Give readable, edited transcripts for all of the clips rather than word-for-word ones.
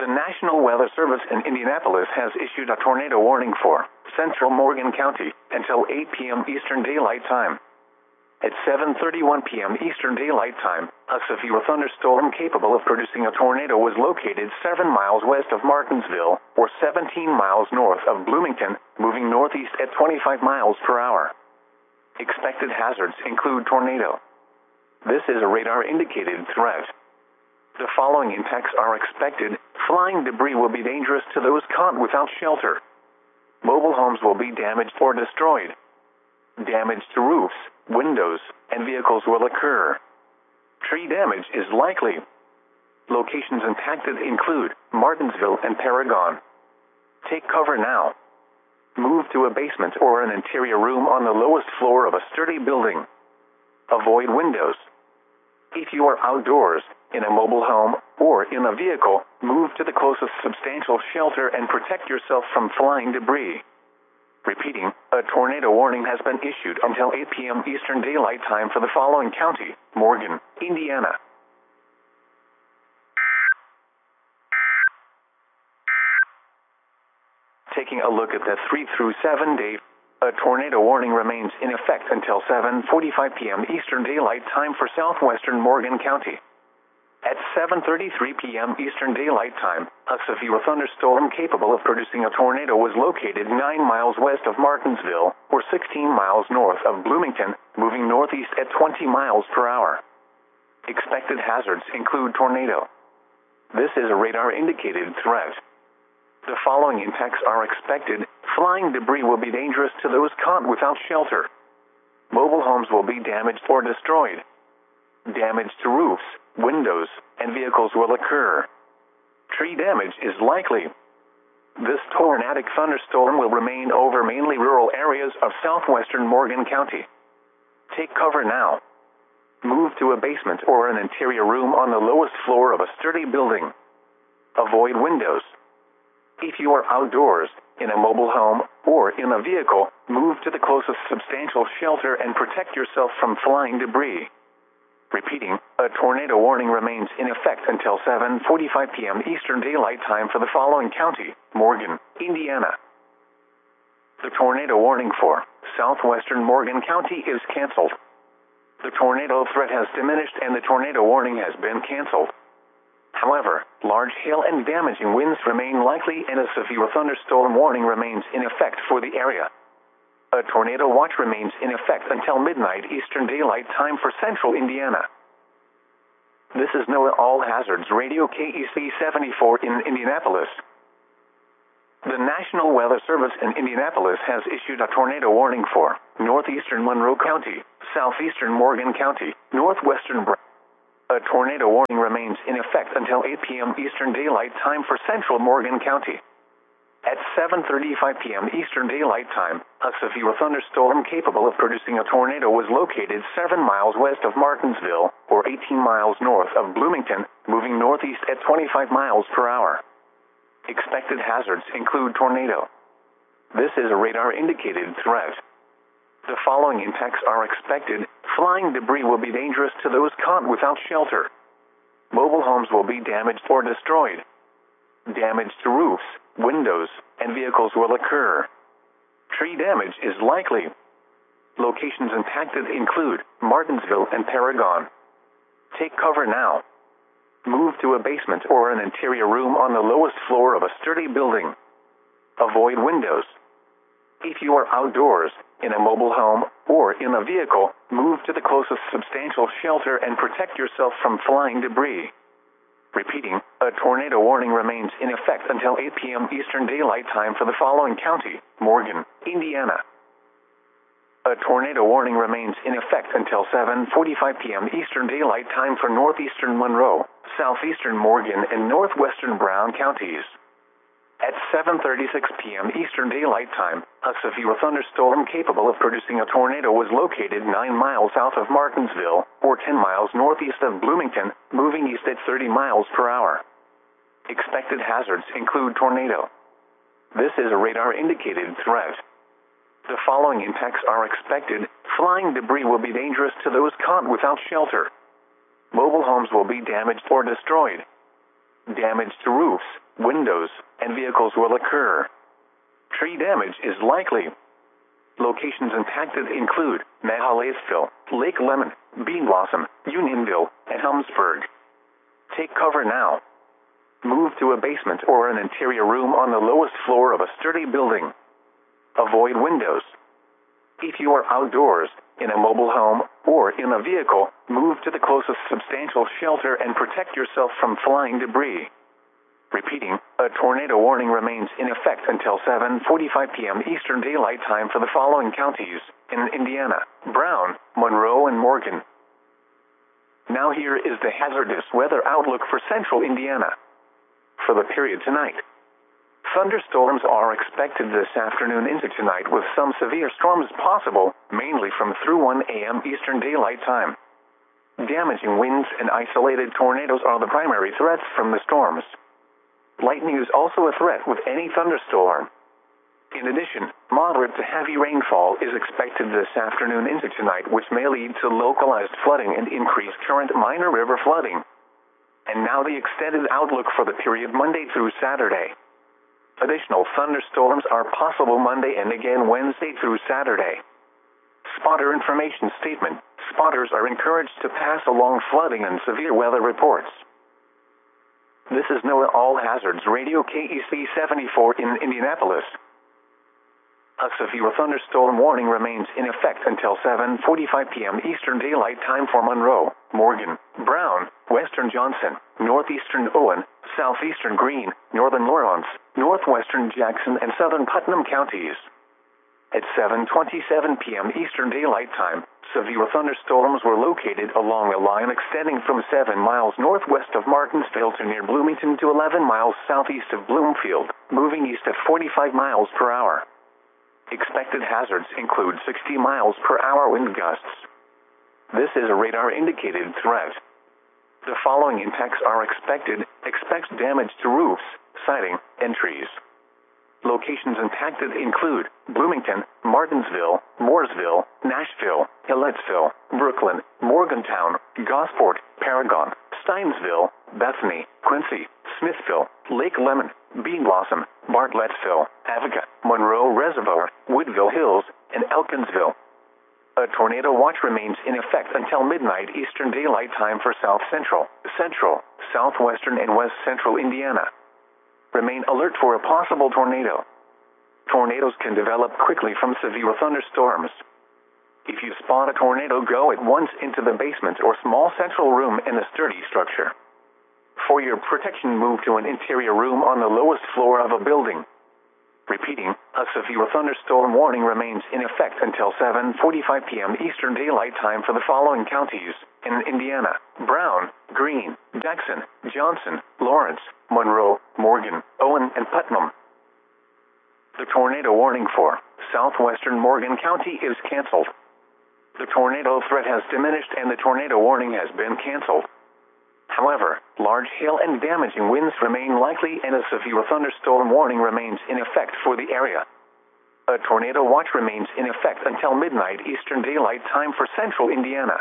The National Weather Service in Indianapolis has issued a tornado warning for central Morgan County until 8 p.m. Eastern Daylight Time. At 7:31 p.m. Eastern Daylight Time, a severe thunderstorm capable of producing a tornado was located 7 miles west of Martinsville, or 17 miles north of Bloomington, moving northeast at 25 miles per hour. Expected hazards include tornado. This is a radar-indicated threat. The following impacts are expected. Flying debris will be dangerous to those caught without shelter. Mobile homes will be damaged or destroyed. Damage to roofs, windows, and vehicles will occur. Tree damage is likely. Locations impacted include Martinsville and Paragon. Take cover now. Move to a basement or an interior room on the lowest floor of a sturdy building. Avoid windows. If you are outdoors, in a mobile home, or in a vehicle, move to the closest substantial shelter and protect yourself from flying debris. Repeating, a tornado warning has been issued until 8 p.m. Eastern Daylight Time for the following county: Morgan, Indiana. Taking a look at the 3 through 7 day, a tornado warning remains in effect until 7:45 p.m. Eastern Daylight Time for southwestern Morgan County. At 7:33 p.m. Eastern Daylight Time, a severe thunderstorm capable of producing a tornado was located 9 miles west of Martinsville, or 16 miles north of Bloomington, moving northeast at 20 miles per hour. Expected hazards include tornado. This is a radar-indicated threat. The following impacts are expected. Flying debris will be dangerous to those caught without shelter. Mobile homes will be damaged or destroyed. Damage to roofs, windows, and vehicles will occur. Tree damage is likely. This tornadic thunderstorm will remain over mainly rural areas of southwestern Morgan County. Take cover now. Move to a basement or an interior room on the lowest floor of a sturdy building. Avoid windows. If you are outdoors, in a mobile home, or in a vehicle, move to the closest substantial shelter and protect yourself from flying debris. Repeating, a tornado warning remains in effect until 7:45 p.m. Eastern Daylight Time for the following county: Morgan, Indiana. The tornado warning for southwestern Morgan County is canceled. The tornado threat has diminished and the tornado warning has been canceled. However, large hail and damaging winds remain likely and a severe thunderstorm warning remains in effect for the area. A tornado watch remains in effect until midnight Eastern Daylight Time for central Indiana. This is NOAA All Hazards Radio KEC 74 in Indianapolis. The National Weather Service in Indianapolis has issued a tornado warning for northeastern Monroe County, southeastern Morgan County, northwestern A tornado warning remains in effect until 8 p.m. Eastern Daylight Time for central Morgan County. At 7:35 p.m. Eastern Daylight Time, a severe thunderstorm capable of producing a tornado was located 7 miles west of Martinsville, or 18 miles north of Bloomington, moving northeast at 25 miles per hour. Expected hazards include tornado. This is a radar-indicated threat. The following impacts are expected. Flying debris will be dangerous to those caught without shelter. Mobile homes will be damaged or destroyed. Damage to roofs, windows, and vehicles will occur. Tree damage is likely. Locations impacted include Martinsville and Paragon. Take cover now. Move to a basement or an interior room on the lowest floor of a sturdy building. Avoid windows. If you are outdoors, in a mobile home, or in a vehicle, move to the closest substantial shelter and protect yourself from flying debris. Repeating, a tornado warning remains in effect until 8 p.m. Eastern Daylight Time for the following county: Morgan, Indiana. A tornado warning remains in effect until 7:45 p.m. Eastern Daylight Time for northeastern Monroe, southeastern Morgan, and northwestern Brown counties. At 7:36 p.m. Eastern Daylight Time, a severe thunderstorm capable of producing a tornado was located 9 miles south of Martinsville, or 10 miles northeast of Bloomington, moving east at 30 miles per hour. Expected hazards include tornado. This is a radar-indicated threat. The following impacts are expected. Flying debris will be dangerous to those caught without shelter. Mobile homes will be damaged or destroyed. Damage to roofs, windows, and vehicles will occur. Tree damage is likely. Locations impacted include Mahalaisville, Lake Lemon, Bean Blossom, Unionville, and Helmsburg. Take cover now. Move to a basement or an interior room on the lowest floor of a sturdy building. Avoid windows. If you are outdoors, in a mobile home, or in a vehicle, move to the closest substantial shelter and protect yourself from flying debris. Repeating, a tornado warning remains in effect until 7:45 p.m. Eastern Daylight Time for the following counties in Indiana: Brown, Monroe, and Morgan. Now here is the hazardous weather outlook for central Indiana. For the period tonight, thunderstorms are expected this afternoon into tonight with some severe storms possible, mainly from through 1 a.m. Eastern Daylight Time. Damaging winds and isolated tornadoes are the primary threats from the storms. Lightning is also a threat with any thunderstorm. In addition, moderate to heavy rainfall is expected this afternoon into tonight, which may lead to localized flooding and increased current minor river flooding. And now the extended outlook for the period Monday through Saturday. Additional thunderstorms are possible Monday and again Wednesday through Saturday. Spotter information statement. Spotters are encouraged to pass along flooding and severe weather reports. This is NOAA All Hazards Radio KEC 74 in Indianapolis. A severe thunderstorm warning remains in effect until 7:45 p.m. Eastern Daylight Time for Monroe, Morgan, Brown, Western Johnson, Northeastern Owen, Southeastern Greene, Northern Lawrence, Northwestern Jackson, and Southern Putnam counties. At 7:27 p.m. Eastern Daylight Time, severe thunderstorms were located along a line extending from 7 miles northwest of Martinsville to near Bloomington to 11 miles southeast of Bloomfield, moving east at 45 miles per hour. Expected hazards include 60 miles per hour wind gusts. This is a radar-indicated threat. The following impacts are expected. Expect damage to roofs, siding, and trees. Locations impacted include Bloomington, Martinsville, Mooresville, Nashville, Ellettsville, Brooklyn, Morgantown, Gosport, Paragon, Steinsville, Bethany, Quincy, Smithville, Lake Lemon, Bean Blossom, Bartlettsville, Avoca, Monroe Reservoir, Woodville Hills, and Elkinsville. A tornado watch remains in effect until midnight Eastern Daylight Time for South Central, Southwestern, and West Central Indiana. Remain alert for a possible tornado. Tornadoes can develop quickly from severe thunderstorms. If you spot a tornado, go at once into the basement or small central room in a sturdy structure. For your protection, move to an interior room on the lowest floor of a building. Repeating, a severe thunderstorm warning remains in effect until 7:45 p.m. Eastern Daylight Time for the following counties in Indiana: Brown, Greene, Jackson, Johnson, Lawrence, Monroe, Morgan, Owen, and Putnam. The tornado warning for southwestern Morgan County is canceled. The tornado threat has diminished and the tornado warning has been canceled. However, large hail and damaging winds remain likely and a severe thunderstorm warning remains in effect for the area. A tornado watch remains in effect until midnight Eastern Daylight Time for central Indiana.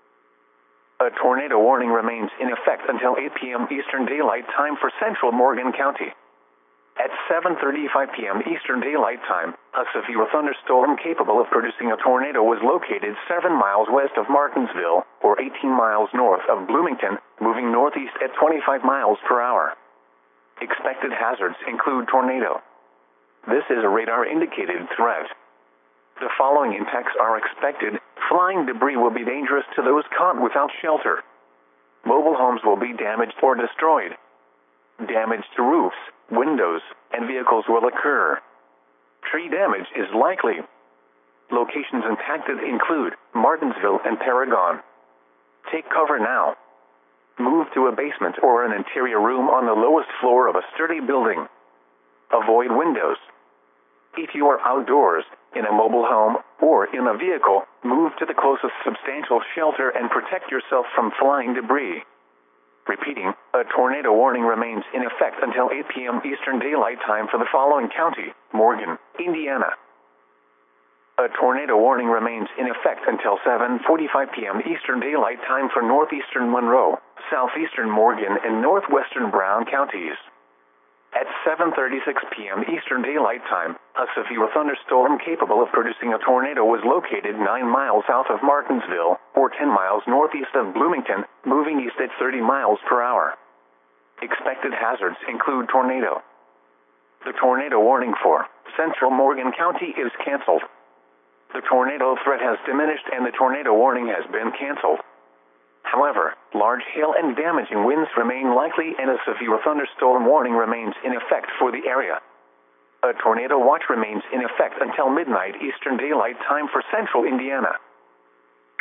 A tornado warning remains in effect until 8 p.m. Eastern Daylight Time for central Morgan County. At 7:35 p.m. Eastern Daylight Time, a severe thunderstorm capable of producing a tornado was located 7 miles west of Martinsville, or 18 miles north of Bloomington, moving northeast at 25 miles per hour. Expected hazards include tornado. This is a radar-indicated threat. The following impacts are expected. Flying debris will be dangerous to those caught without shelter. Mobile homes will be damaged or destroyed. Damage to roofs, windows, and vehicles will occur. Tree damage is likely. Locations impacted include Martinsville and Paragon. Take cover now. Move to a basement or an interior room on the lowest floor of a sturdy building. Avoid windows. If you are outdoors, in a mobile home, or in a vehicle, move to the closest substantial shelter and protect yourself from flying debris. Repeating, a tornado warning remains in effect until 8 p.m. Eastern Daylight Time for the following county: Morgan, Indiana. A tornado warning remains in effect until 7:45 p.m. Eastern Daylight Time for northeastern Monroe, southeastern Morgan, and northwestern Brown counties. At 7:36 p.m. Eastern Daylight Time, a severe thunderstorm capable of producing a tornado was located 9 miles south of Martinsville, or 10 miles northeast of Bloomington, moving east at 30 miles per hour. Expected hazards include tornado. The tornado warning for Central Morgan County is canceled. The tornado threat has diminished and the tornado warning has been canceled. However, large hail and damaging winds remain likely and a severe thunderstorm warning remains in effect for the area. A tornado watch remains in effect until midnight Eastern Daylight Time for central Indiana.